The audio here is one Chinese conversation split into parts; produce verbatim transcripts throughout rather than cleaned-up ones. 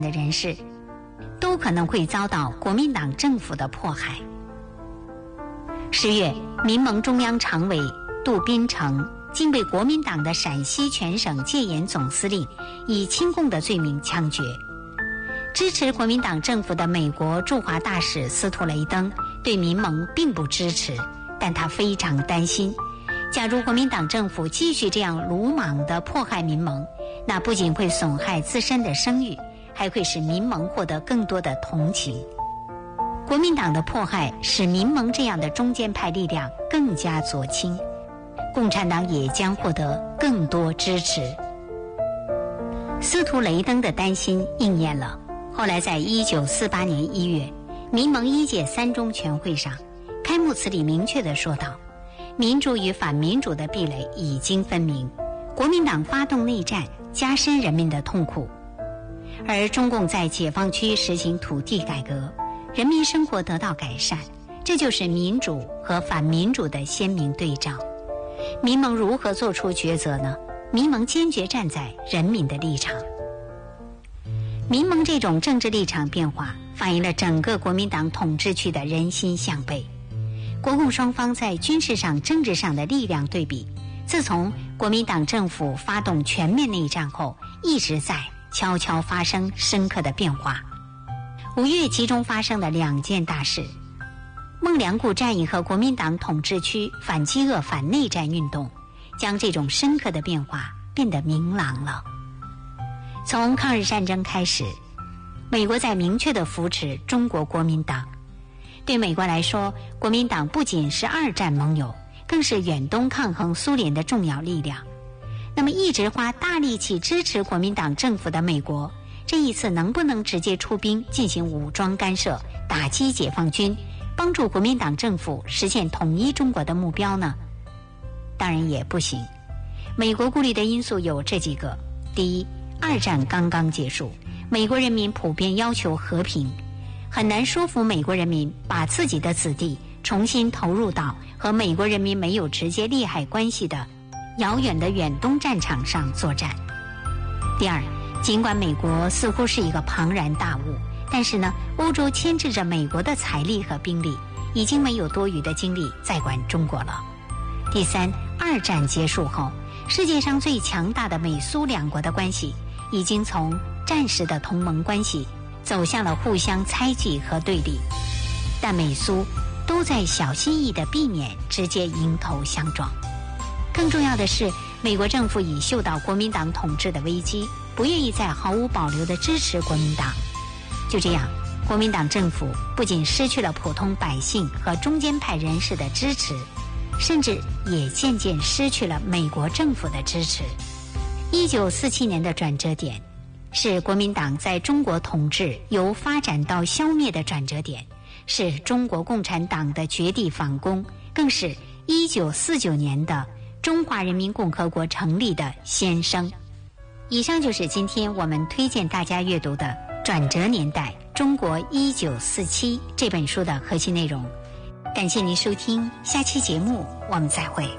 的人士，都可能会遭到国民党政府的迫害。十月，民盟中央常委杜宾成竟被国民党的陕西全省戒严总司令以亲共的罪名枪决。支持国民党政府的美国驻华大使司徒雷登对民盟并不支持，但他非常担心，假如国民党政府继续这样鲁莽地迫害民盟，那不仅会损害自身的声誉，还会使民盟获得更多的同情。国民党的迫害使民盟这样的中间派力量更加左倾，共产党也将获得更多支持。司徒雷登的担心应验了。后来在一九四八年一月，民盟一届三中全会上，开幕词里明确地说道，民主与反民主的壁垒已经分明，国民党发动内战，加深人民的痛苦。而中共在解放区实行土地改革，人民生活得到改善，这就是民主和反民主的鲜明对照。民盟如何做出抉择呢？民盟坚决站在人民的立场。民盟这种政治立场变化反映了整个国民党统治区的人心向背。国共双方在军事上、政治上的力量对比，自从国民党政府发动全面内战后，一直在悄悄发生深刻的变化。五月集中发生的两件大事，孟良崮战役和国民党统治区反饥饿、反内战运动，将这种深刻的变化变得明朗了。从抗日战争开始，美国在明确地扶持中国国民党。对美国来说，国民党不仅是二战盟友，更是远东抗衡苏联的重要力量。那么一直花大力气支持国民党政府的美国，这一次能不能直接出兵进行武装干涉，打击解放军，帮助国民党政府实现统一中国的目标呢？当然也不行。美国顾虑的因素有这几个：第一，二战刚刚结束，美国人民普遍要求和平，很难说服美国人民把自己的子弟重新投入到和美国人民没有直接利害关系的遥远的远东战场上作战。第二，尽管美国似乎是一个庞然大物，但是呢，欧洲牵制着美国的财力和兵力，已经没有多余的精力再管中国了。第三，二战结束后，世界上最强大的美苏两国的关系已经从战时的同盟关系走向了互相猜忌和对立，但美苏都在小心翼翼地避免直接迎头相撞。更重要的是，美国政府已嗅到国民党统治的危机，不愿意再毫无保留地支持国民党。就这样，国民党政府不仅失去了普通百姓和中间派人士的支持，甚至也渐渐失去了美国政府的支持。一九四七年的转折点，是国民党在中国统治由发展到消灭的转折点，是中国共产党的绝地反攻，更是一九四九年的中华人民共和国成立的先声。以上就是今天我们推荐大家阅读的《转折年代：中国一九四七》这本书的核心内容。感谢您收听，下期节目我们再会。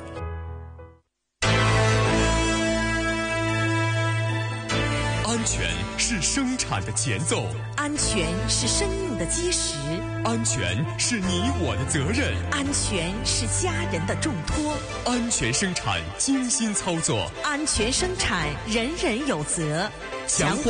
安全是生产的前奏， 安全是生命的基石， 安全是你我的责任， 安全是家人的重托， 安全生产精心操作， 安全生产人人有责。 强化